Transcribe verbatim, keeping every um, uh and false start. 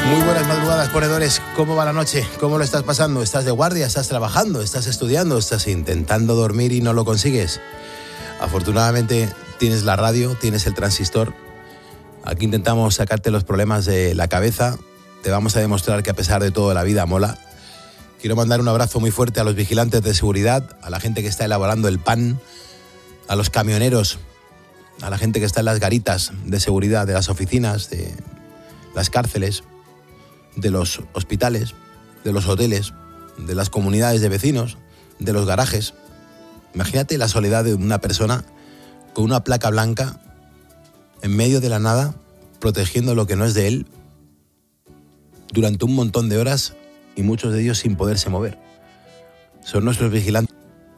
Muy buenas madrugadas, ponedores. ¿Cómo va la noche? ¿Cómo lo estás pasando? ¿Estás de guardia? ¿Estás trabajando? ¿Estás estudiando? ¿Estás intentando dormir y no lo consigues? Afortunadamente tienes la radio, tienes el transistor. Aquí intentamos sacarte los problemas de la cabeza. Te vamos a demostrar que a pesar de todo la vida mola. Quiero mandar un abrazo muy fuerte a los vigilantes de seguridad, a la gente que está elaborando el pan, a los camioneros, a la gente que está en las garitas de seguridad de las oficinas, de las cárceles, de los hospitales, de los hoteles, de las comunidades de vecinos, de los garajes. Imagínate la soledad de una persona con una placa blanca en medio de la nada, protegiendo lo que no es de él, durante un montón de horas y muchos de ellos sin poderse mover. Son nuestros vigilantes.